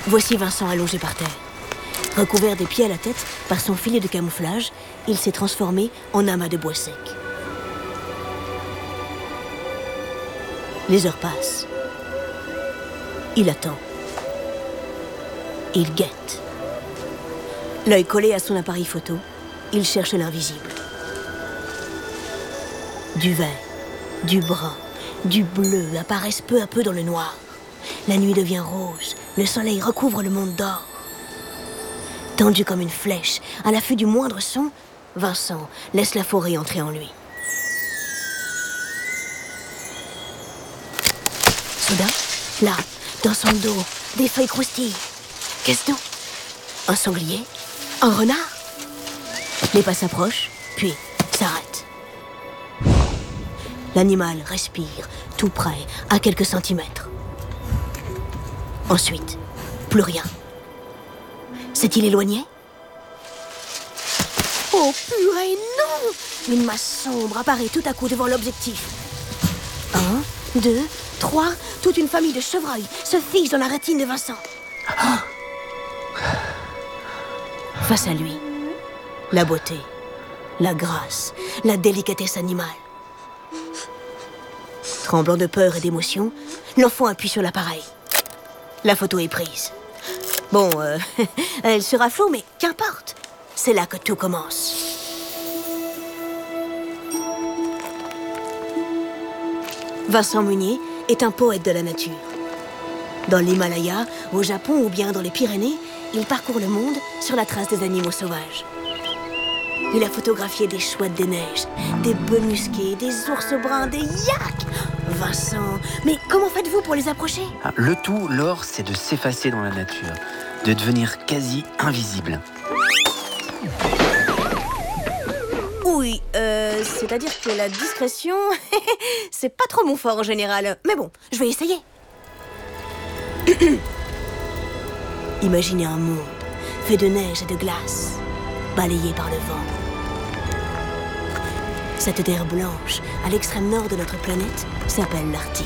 Voici Vincent allongé par terre. Recouvert des pieds à la tête par son filet de camouflage, il s'est transformé en amas de bois sec. Les heures passent. Il attend. Il guette. L'œil collé à son appareil photo, il cherche l'invisible. Du vert, du brun, du bleu apparaissent peu à peu dans le noir. La nuit devient rose, le soleil recouvre le monde d'or. Tendu comme une flèche, à l'affût du moindre son, Vincent laisse la forêt entrer en lui. Soudain, là, dans son dos, des feuilles croustillent. Qu'est-ce donc? Un sanglier? Un renard? Les pas s'approchent, puis s'arrêtent. L'animal respire, tout près, à quelques centimètres. Ensuite, plus rien. S'est-il éloigné? Oh purée, non! Une masse sombre apparaît tout à coup devant l'objectif. 1, 2, 3, toute une famille de chevreuils se fiche dans la rétine de Vincent. Face à lui, la beauté, la grâce, la délicatesse animale. Tremblant de peur et d'émotion, l'enfant appuie sur l'appareil. La photo est prise. Bon, elle sera floue, mais qu'importe. C'est là que tout commence. Vincent Munier est un poète de la nature. Dans l'Himalaya, au Japon ou bien dans les Pyrénées, il parcourt le monde sur la trace des animaux sauvages. Il a photographié des chouettes des neiges, des bœufs musqués, des ours bruns, des yaks. Vincent, mais comment faites-vous pour les approcher? Le tout, Laure, c'est de s'effacer dans la nature, de devenir quasi invisible. Oui, c'est-à-dire que la discrétion, c'est pas trop mon fort en général. Mais bon, je vais essayer. Imaginez un monde fait de neige et de glace, balayé par le vent. Cette terre blanche, à l'extrême nord de notre planète, s'appelle l'Arctique.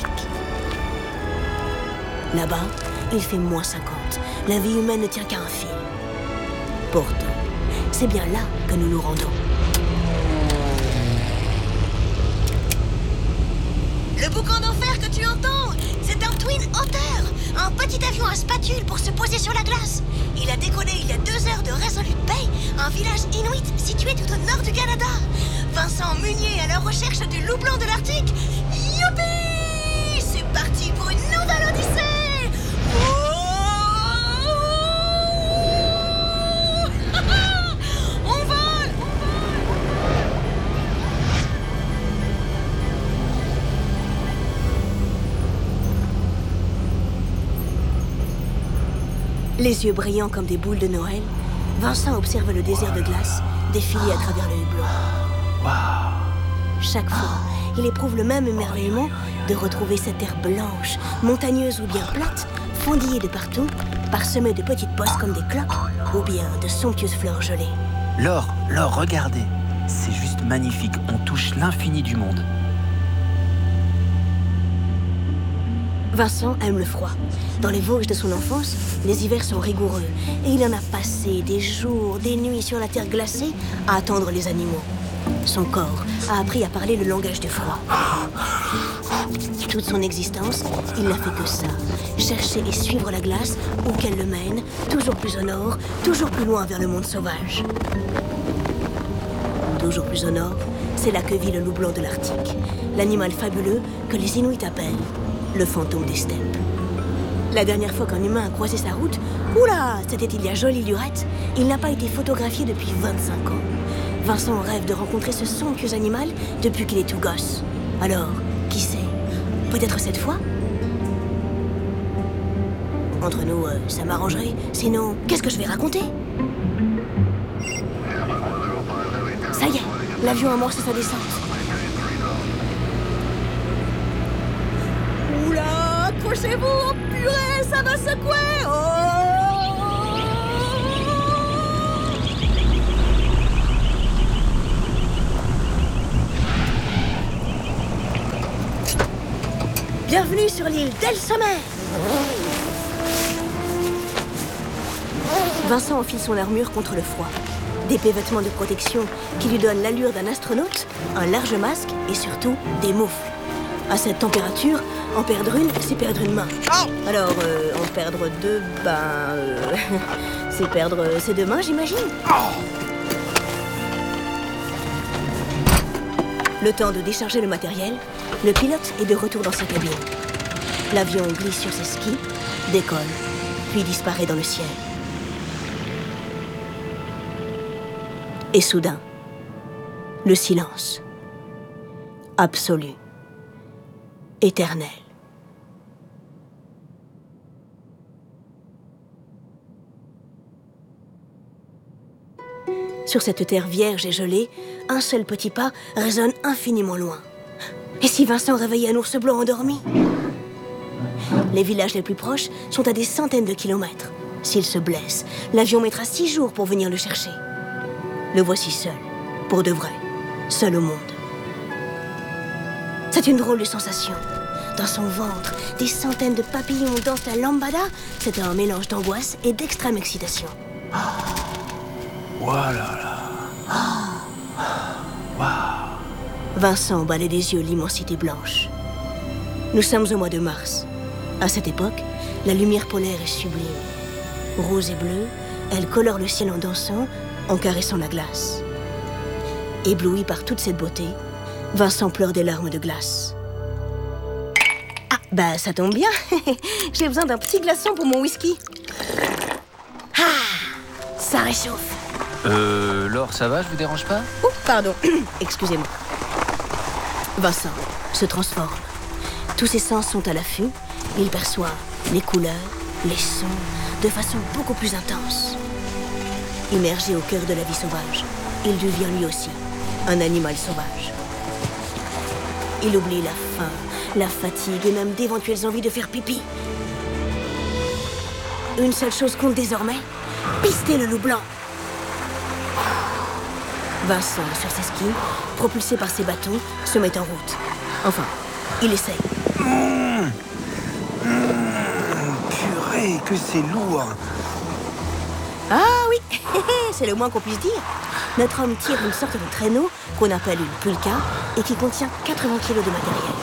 Là-bas, il fait -50. La vie humaine ne tient qu'à un fil. Pourtant, c'est bien là que nous nous rendons. Le boucan d'enfer que tu entends, c'est un Twin Otter, un petit avion à spatule pour se poser sur la glace. Il a décollé il y a 2 heures de Resolute Bay, un village inuit situé tout au nord du Canada. Vincent Munier à la recherche du loup blanc de l'Arctique. Youpi! C'est parti pour une nouvelle odyssée! On vole! Les yeux brillants comme des boules de Noël, Vincent observe le désert de glace défiler à travers le hublot. Chaque fois, il éprouve le même émerveillement de retrouver cette terre blanche, montagneuse ou bien plate, fendillée de partout, parsemée de petites bosses comme des cloques, ou bien de somptueuses fleurs gelées. Laure, regardez. C'est juste magnifique. On touche l'infini du monde. Vincent aime le froid. Dans les Vosges de son enfance, les hivers sont rigoureux et il en a passé des jours, des nuits sur la terre glacée à attendre les animaux. Son corps a appris à parler le langage du froid. Toute son existence, il n'a fait que ça. Chercher et suivre la glace où qu'elle le mène, toujours plus au nord, toujours plus loin vers le monde sauvage. Toujours plus au nord, c'est là que vit le loup blanc de l'Arctique, l'animal fabuleux que les Inuits appellent le fantôme des steppes. La dernière fois qu'un humain a croisé sa route, oula, c'était il y a jolie lurette, il n'a pas été photographié depuis 25 ans. Vincent rêve de rencontrer ce somptueux animal depuis qu'il est tout gosse. Alors, qui sait? Peut-être cette fois? Entre nous, ça m'arrangerait. Sinon, qu'est-ce que je vais raconter? Ça y est, l'avion amorce sa descente. Oula, accrochez-vous, oh purée, ça va secouer. Bienvenue sur l'île d'El Sommer. Vincent enfile son armure contre le froid. D'épais vêtements de protection qui lui donnent l'allure d'un astronaute, un large masque et surtout des moufles. À cette température, en perdre une, c'est perdre une main. Alors, en perdre deux, c'est perdre ses deux mains, j'imagine. Le temps de décharger le matériel, le pilote est de retour dans sa cabine. L'avion glisse sur ses skis, décolle, puis disparaît dans le ciel. Et soudain, le silence. Absolu. Éternel. Sur cette terre vierge et gelée, un seul petit pas résonne infiniment loin. Et si Vincent réveillait un ours blanc endormi? Les villages les plus proches sont à des centaines de kilomètres. S'il se blesse, l'avion mettra 6 jours pour venir le chercher. Le voici seul, pour de vrai, seul au monde. C'est une drôle de sensation. Dans son ventre, des centaines de papillons dansent la lambada. C'est un mélange d'angoisse et d'extrême excitation. Voilà. Vincent balaie des yeux l'immensité blanche. Nous sommes au mois de mars. À cette époque, la lumière polaire est sublime. Rose et bleue, elle colore le ciel en dansant, en caressant la glace. Ébloui par toute cette beauté, Vincent pleure des larmes de glace. Ah, ça tombe bien. J'ai besoin d'un petit glaçon pour mon whisky. Ah, ça réchauffe. Laure, ça va, je vous dérange pas? Oh, pardon, excusez-moi. Vincent se transforme. Tous ses sens sont à l'affût. Il perçoit les couleurs, les sons, de façon beaucoup plus intense. Immergé au cœur de la vie sauvage, il devient lui aussi un animal sauvage. Il oublie la faim, la fatigue et même d'éventuelles envies de faire pipi. Une seule chose compte désormais, pister le loup blanc. Vincent, sur ses skis, propulsé par ses bâtons, se met en route. Enfin, il essaye. Purée, que c'est lourd. Ah oui, c'est le moins qu'on puisse dire. Notre homme tire une sorte de traîneau qu'on appelle une pulka et qui contient 80 kilos de matériel.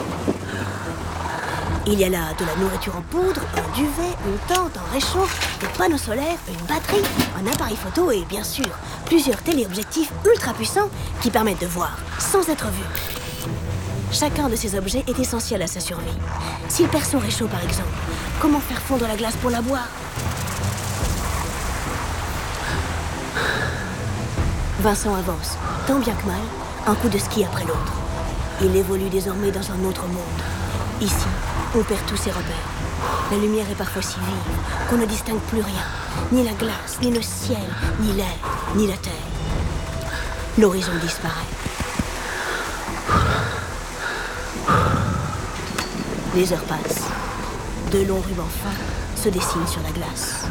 Il y a là de la nourriture en poudre, un duvet, une tente, un réchaud, des panneaux solaires, une batterie, un appareil photo et bien sûr plusieurs téléobjectifs ultra puissants qui permettent de voir sans être vu. Chacun de ces objets est essentiel à sa survie. S'il perd son réchaud par exemple, comment faire fondre la glace pour la boire? Vincent avance, tant bien que mal, un coup de ski après l'autre. Il évolue désormais dans un autre monde. Ici, on perd tous ses repères. La lumière est parfois si vive qu'on ne distingue plus rien. Ni la glace, ni le ciel, ni l'air, ni la terre. L'horizon disparaît. Les heures passent. De longs rubans fins se dessinent sur la glace.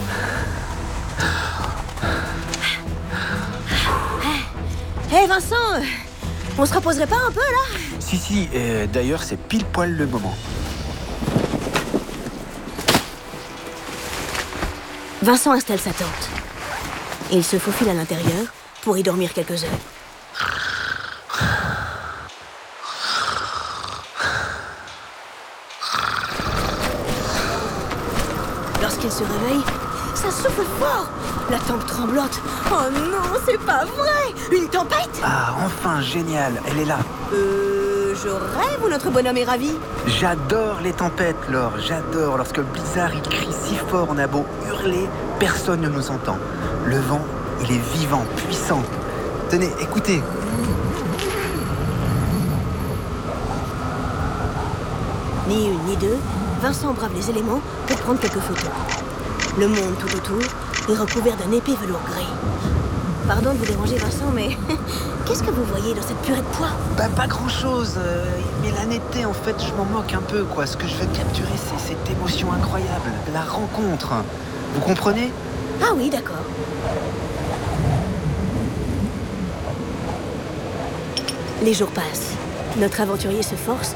Hé Vincent, on se reposerait pas un peu là? Si, d'ailleurs c'est pile poil le moment. Vincent installe sa tente. Il se faufile à l'intérieur pour y dormir quelques heures. Lorsqu'il se réveille, ça souffle fort. La tempe tremblote. Oh non, c'est pas vrai! Une tempête? Ah, enfin, génial, elle est là. Je rêve ou notre bonhomme est ravi? J'adore les tempêtes, Laure, j'adore. Lorsque le blizzard, il crie si fort, on a beau hurler, personne ne nous entend. Le vent, il est vivant, puissant. Tenez, écoutez. Ni une ni deux, Vincent brave les éléments pour prendre quelques photos. Le monde tout autour est recouvert d'un épais velours gris. Pardon de vous déranger, Vincent, mais qu'est-ce que vous voyez dans cette purée de pois? Pas grand-chose, mais la netteté, en fait, je m'en moque un peu, quoi. Ce que je veux capturer, c'est cette émotion incroyable, la rencontre. Vous comprenez? Ah oui, d'accord. Les jours passent. Notre aventurier se force